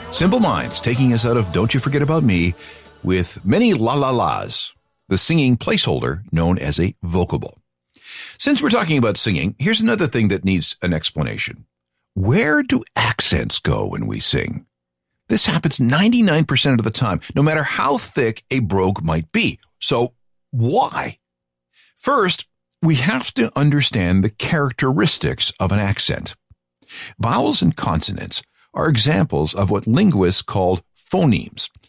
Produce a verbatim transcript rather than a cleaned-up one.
Simple Minds taking us out of Don't You Forget About Me with many la-la-las, the singing placeholder known as a vocable. Since we're talking about singing, here's another thing that needs an explanation. Where do accents go when we sing? This happens ninety-nine percent of the time, no matter how thick a brogue might be. So why? First, we have to understand the characteristics of an accent. Vowels and consonants are examples of what linguists call phonemes.